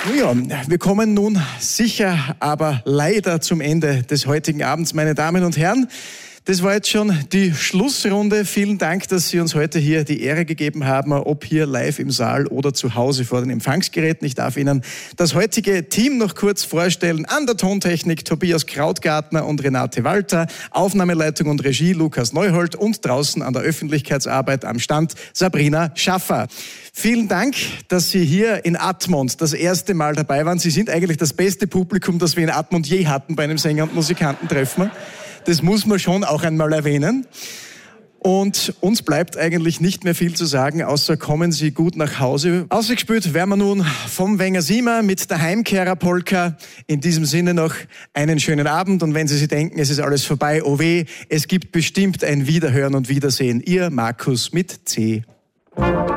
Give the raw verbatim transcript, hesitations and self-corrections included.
Ja, wir kommen nun sicher, aber leider zum Ende des heutigen Abends, meine Damen und Herren. Das war jetzt schon die Schlussrunde. Vielen Dank, dass Sie uns heute hier die Ehre gegeben haben, ob hier live im Saal oder zu Hause vor den Empfangsgeräten. Ich darf Ihnen das heutige Team noch kurz vorstellen. An der Tontechnik Tobias Krautgartner und Renate Walter, Aufnahmeleitung und Regie Lukas Neuhold und draußen an der Öffentlichkeitsarbeit am Stand Sabrina Schaffer. Vielen Dank, dass Sie hier in Admont das erste Mal dabei waren. Sie sind eigentlich das beste Publikum, das wir in Admont je hatten bei einem Sänger- und Musikantentreffen. Das muss man schon auch einmal erwähnen. Und uns bleibt eigentlich nicht mehr viel zu sagen, außer kommen Sie gut nach Hause. Ausgespielt werden wir nun vom Wenger-Siemer mit der Heimkehrer-Polka. In diesem Sinne noch einen schönen Abend. Und wenn Sie sich denken, es ist alles vorbei, oh weh, es gibt bestimmt ein Wiederhören und Wiedersehen. Ihr Markus mit C.